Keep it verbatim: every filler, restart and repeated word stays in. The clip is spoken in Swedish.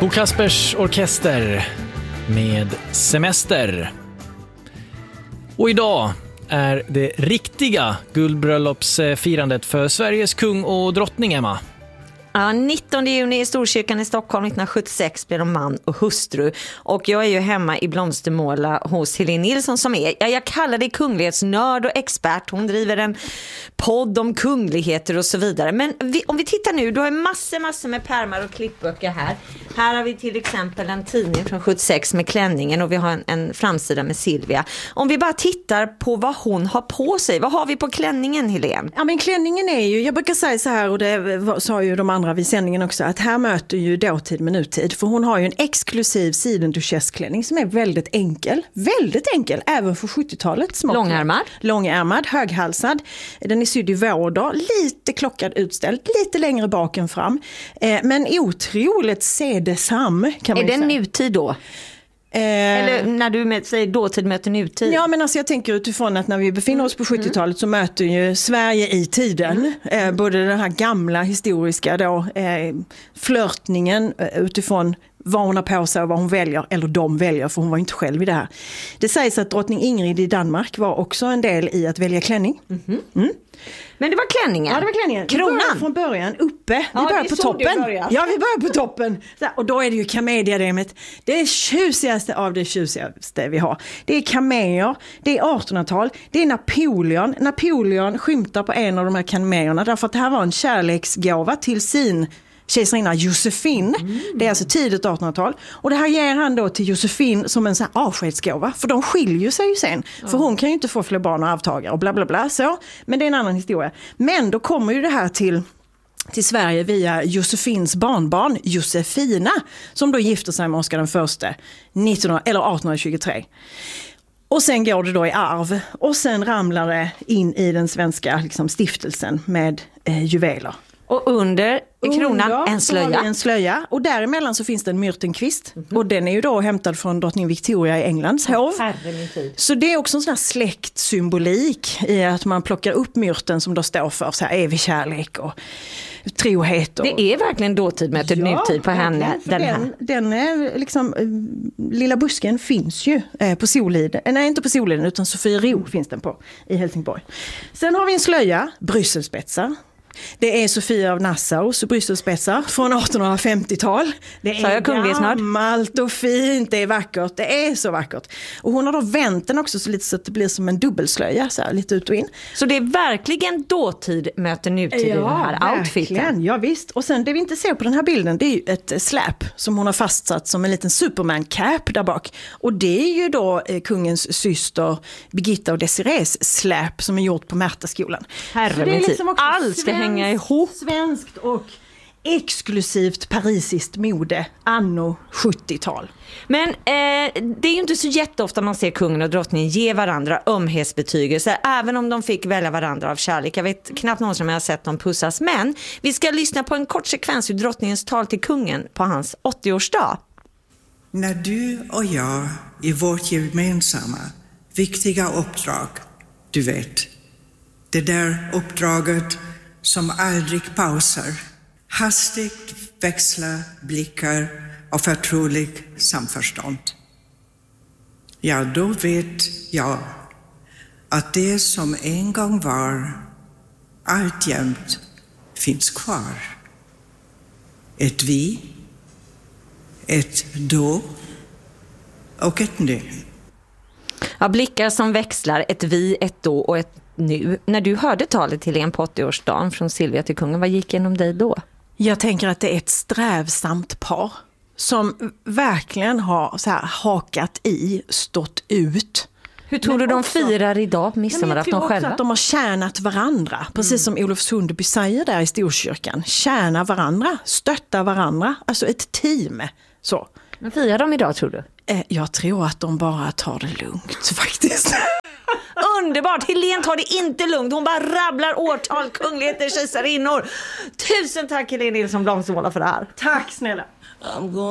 Bo Kaspers Orkester med Semester. Och idag är det riktiga guldbröllopsfirandet för Sveriges kung och drottning, Emma. Ja, nittonde juni i Storkyrkan i Stockholm nittonhundrasjuttiosex blev de man och hustru. Och jag är ju hemma i Blomstermåla hos Helene Nilsson som är, ja, jag kallar det kunglighetsnörd och expert. Hon driver en podd om kungligheter och så vidare. Men vi, om vi tittar nu, du har massor, massor med pärmar och klippböcker här. Här har vi till exempel en tidning från sjuttiosex med klänningen och vi har en, en framsida med Silvia. Om vi bara tittar på vad hon har på sig, vad har vi på klänningen, Helene? Ja, men klänningen är ju, jag brukar säga så här, och det sa ju de andra vid sändningen också, att här möter ju dåtid med nutid, för hon har ju en exklusiv sidenduchessklänning som är väldigt enkel, väldigt enkel, även för sjuttiotalet. Långärmad. Långärmad, höghalsad, den är sydd i vårder, lite klockad utställd, lite längre bak än fram, eh, men otroligt sedesam kan man Är det säga. Nutid då? Eller när du med, säger dåtid möter nutid? Ja, men alltså jag tänker utifrån att när vi befinner oss på sjuttiotalet så möter ju Sverige i tiden mm. eh, både den här gamla historiska då, eh, flörtningen eh, utifrån vad hon har på sig och vad hon väljer, eller de väljer, för hon var inte själv i det här. Det sägs att drottning Ingrid i Danmark var också en del i att välja klänning. Mm-hmm. Mm. Men det var klänningen. Ja, det var klänningen. Kronan. Vi från början uppe. Vi Ja, börjar på toppen. Ja, vi börjar på toppen. Så, och då är det ju kamediademet. Det är tjusigaste av det tjusigaste vi har. Det är kameler, det är artonhundratal, det är Napoleon. Napoleon skymtar på en av de här kamelerna därför att det här var en kärleksgåva till sin kejsarinna Josefin. Mm. Det är alltså tidigt artonhundratal. Och det här ger han då till Josefin som en sån här avskedsgåva. För de skiljer sig ju sen. Ja. För hon kan ju inte få fler barn och arvtagare och bla bla bla. Så. Men det är en annan historia. Men då kommer ju det här till, till Sverige via Josefins barnbarn Josefina. Som då gifter sig med Oscar den förste nittonhundra, eller artonhundratjugotre. Och sen går det då i arv. Och sen ramlar det in i den svenska liksom, stiftelsen med eh, juveler. Och under i kronan under, en slöja. en slöja. Och däremellan så finns det en myrtenkvist. Mm-hmm. Och den är ju då hämtad från drottning Victoria i Englands hov. Så det är också en sån här släktsymbolik i att man plockar upp myrten som då står för så här evig kärlek och trohet. Och... Det är verkligen dåtid med ett ja, nutid på henne. Den, den, den är liksom, lilla busken finns ju eh, på Soliden. Nej, inte på Soliden utan Sofiero mm. finns den på i Helsingborg. Sen har vi en slöja, brysselspetsar. Det är Sofia av Nassaus brysselspetsar från artonhundrafemtiotal. Det är gammalt och fint, det är vackert, det är så vackert. Och hon har då vänt den också så lite så att det blir som en dubbelslöja, så här, lite ut och in. Så det är verkligen dåtid möter nutid ja, i den här outfiten. Ja, visst. Och sen det vi inte ser på den här bilden, det är ju ett släp som hon har fastsatt som en liten Superman-cap där bak. Och det är ju då eh, kungens syster Birgitta och Desirees släp som är gjort på Märtaskolan. Herre min tid. Allt ska hänga ihop. Svenskt och exklusivt parisiskt mode anno sjuttiotal. Men eh, det är ju inte så jätteofta man ser kungen och drottningen ge varandra ömhetsbetygelser, även om de fick välja varandra av kärlek. Jag vet knappt någon som jag har sett dem pussas. Men vi ska lyssna på en kort sekvens ur drottningens tal till kungen på hans åttioårsdag. När du och jag i vårt gemensamma viktiga uppdrag, du vet, det där uppdraget som aldrig pausar, hastigt växlar blickar och förtrolig samförstånd. Ja, då vet jag att det som en gång var alltjämt finns kvar. Ett vi, ett då och ett nu. Ja, blickar som växlar, ett vi, ett då och ett nu. När du hörde talet till en på åttioårsdagen från Silvia till kungen, vad gick genom dig då? Jag tänker att det är ett strävsamt par som verkligen har så här hakat i, stått ut. Hur tror du de också, firar idag midsommarafton själva? Jag tror också att de har tjänat varandra. Precis mm. som Olof Sundby säger där i Storkyrkan. Tjäna varandra, stötta varandra. Alltså ett team. Så. Men firar de idag, tror du? Jag tror att de bara tar det lugnt faktiskt. Underbart! Helene tar det inte lugnt. Hon bara rabblar årtal, kungligheter, kejsarinnor. Tusen tack Helene Nilsson Blomstermåla för det här. Tack snälla.